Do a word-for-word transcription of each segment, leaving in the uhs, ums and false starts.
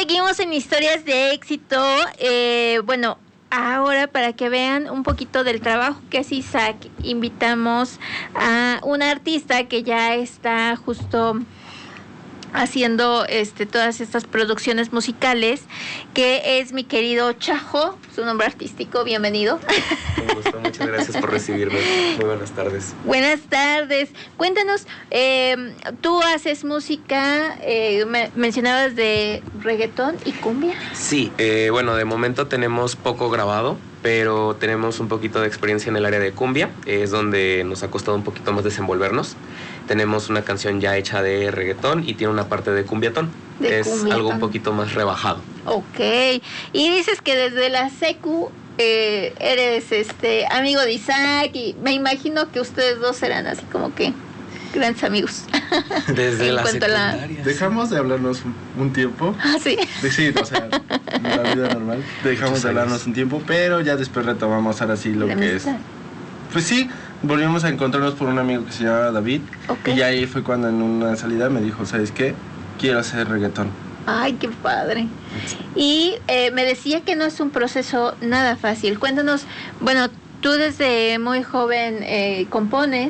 seguimos en Historias de Éxito. Eh, bueno, ahora para que vean un poquito del trabajo que hace Isaac, invitamos a una artista que ya está justo haciendo este todas estas producciones musicales, que es mi querido Chajo, su nombre artístico. Bienvenido. Con gusto, muchas gracias por recibirme. Muy buenas tardes. Buenas tardes. Cuéntanos, eh, tú haces música, eh, me, mencionabas de reggaetón y cumbia. Sí, eh, bueno, de momento tenemos poco grabado, pero tenemos un poquito de experiencia en el área de cumbia, es donde nos ha costado un poquito más desenvolvernos. Tenemos una canción ya hecha de reggaetón y tiene una parte de cumbiatón. De es cumbiatón. Algo un poquito más rebajado. Ok. Y dices que desde la secu eh, eres este amigo de Isaac, y me imagino que ustedes dos serán así como que grandes amigos. Desde en la cuanto a la... secundaria. Dejamos de hablarnos un, un tiempo. Ah, sí. De, sí, o sea, en la vida normal. Dejamos Muchos de hablarnos años. un tiempo, pero ya después retomamos ahora sí lo La que es. amistad. Pues sí, volvimos a encontrarnos por un amigo que se llama David. Ok. Y ahí fue cuando en una salida me dijo, ¿sabes qué? Quiero hacer reggaetón. Ay, qué padre. Y eh, me decía que no es un proceso nada fácil. Cuéntanos, bueno, tú desde muy joven eh, compones.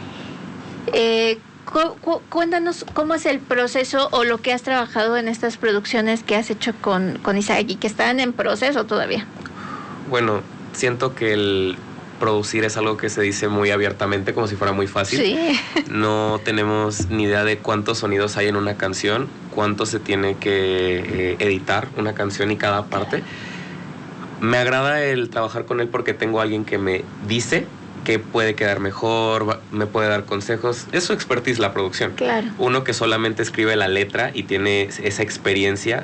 Eh, cu- cu- cuéntanos cómo es el proceso o lo que has trabajado en estas producciones que has hecho con, con Isaac y que están en proceso todavía. Bueno, siento que el producir es algo que se dice muy abiertamente, como si fuera muy fácil. Sí. No tenemos ni idea de cuántos sonidos hay en una canción, cuánto se tiene que eh, editar una canción y cada parte. Me agrada el trabajar con él porque tengo a alguien que me dice que puede quedar mejor, me puede dar consejos. Es su expertise la producción. Claro. Uno que solamente escribe la letra y tiene esa experiencia,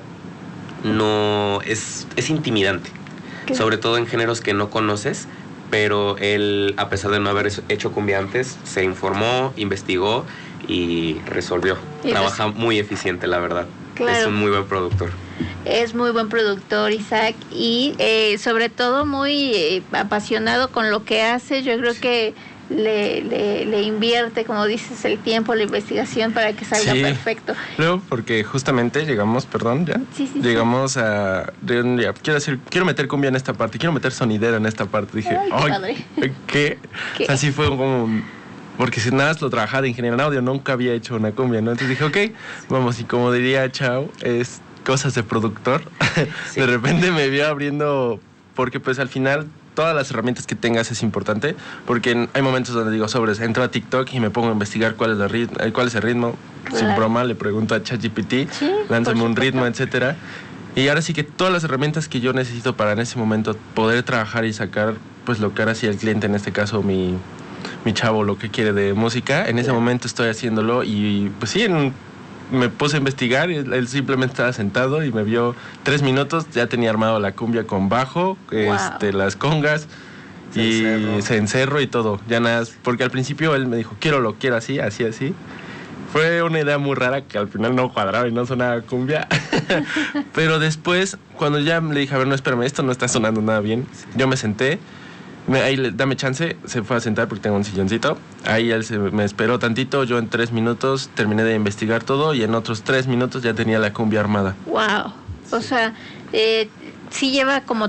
no es, es intimidante. Claro. Sobre todo en géneros que no conoces, pero él, a pesar de no haber hecho cumbia antes, se informó, investigó y resolvió. Y Trabaja muy eficiente, la verdad. Claro. Es un muy buen productor. Es muy buen productor, Isaac, y eh, sobre todo muy eh, apasionado con lo que hace. Yo creo que le, le, le invierte, como dices, el tiempo, la investigación para que salga Sí. perfecto. Luego, porque justamente llegamos, perdón, ya. Sí, sí, llegamos sí. a. De un día, quiero hacer, quiero meter cumbia en esta parte, quiero meter sonidera en esta parte. Dije, Ay, qué padre. ¿qué? ¿Qué? O sea, así fue como un. Porque si nada más lo trabajaba de ingeniero en audio, nunca había hecho una cumbia, ¿no? Entonces dije, ok, vamos, y como diría Chao, es cosas de productor. Sí. De repente me vio abriendo, porque pues al final todas las herramientas que tengas es importante, porque hay momentos donde digo, sobres, entro a TikTok y me pongo a investigar cuál es el ritmo, cuál es el ritmo. Claro. Sin broma, le pregunto a ChatGPT, Sí, lánzame por un supuesto. ritmo, etcétera. Y ahora sí que todas las herramientas que yo necesito para en ese momento poder trabajar y sacar, pues lo que ahora sí el cliente, en este caso mi, mi chavo, lo que quiere de música, en ese Claro. momento momento estoy haciéndolo y pues sí, en, me puse a investigar y él simplemente estaba sentado y me vio tres minutos, ya tenía armado la cumbia con bajo, Wow. este, las congas Se y encerró. se encerró y todo, ya nada, porque al principio él me dijo, quiero lo quiero así, así, así. Fue una idea muy rara que al final no cuadraba y no sonaba cumbia. Pero después, cuando ya le dije, a ver, no, espérame, esto no está sonando nada bien. Yo me senté, me, ahí le, dame chance, se fue a sentar porque tengo un silloncito. Ahí él se, me esperó tantito, yo en tres minutos terminé de investigar todo y en otros tres minutos ya tenía la cumbia armada. Wow. O sea, eh, sí lleva como